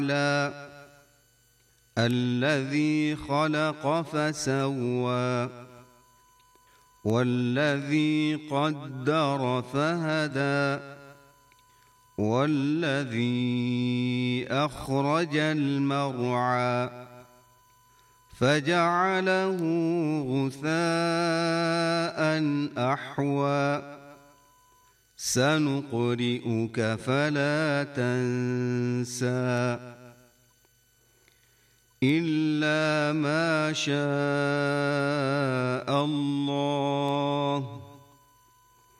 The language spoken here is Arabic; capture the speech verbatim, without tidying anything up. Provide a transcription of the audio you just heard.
الذي خلق فسوى والذي قدر فهدى والذي أخرج المرعى فجعله غثاء أحوى سنقرئك فلا تنسى إلا ما شاء الله